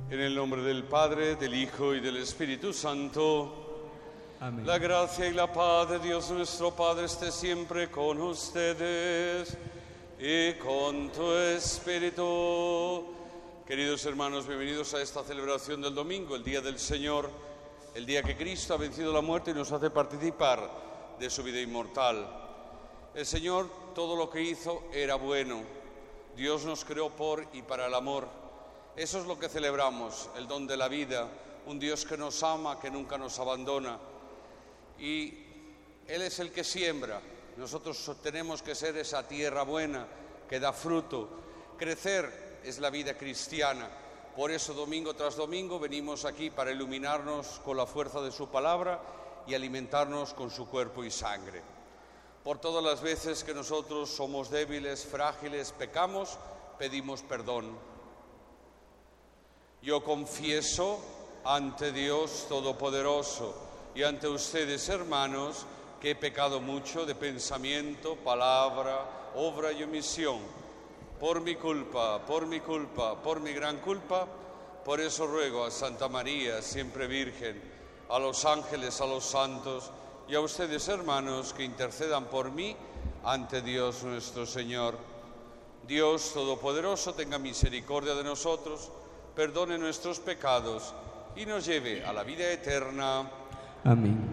En el nombre del Padre, del Hijo y del Espíritu Santo. Amén. La gracia y la paz de Dios nuestro Padre esté siempre con ustedes y con tu espíritu. Queridos hermanos, bienvenidos a esta celebración del domingo, el Día del Señor, el día que Cristo ha vencido la muerte y nos hace participar de su vida inmortal. El Señor, todo lo que hizo era bueno. Dios nos creó por y para el amor. Eso es lo que celebramos, el don de la vida, un Dios que nos ama, que nunca nos abandona. Y Él es el que siembra. Nosotros tenemos que ser esa tierra buena que da fruto. Crecer es la vida cristiana. Por eso domingo tras domingo venimos aquí para iluminarnos con la fuerza de su palabra y alimentarnos con su cuerpo y sangre. Por todas las veces que nosotros somos débiles, frágiles, pecamos, pedimos perdón. Yo confieso ante Dios Todopoderoso y ante ustedes, hermanos, que he pecado mucho de pensamiento, palabra, obra y omisión. Por mi culpa, por mi gran culpa. Por eso ruego a Santa María, siempre Virgen, a los ángeles, a los santos y a ustedes, hermanos, que intercedan por mí ante Dios nuestro Señor. Dios Todopoderoso tenga misericordia de nosotros, perdone nuestros pecados y nos lleve a la vida eterna. Amén.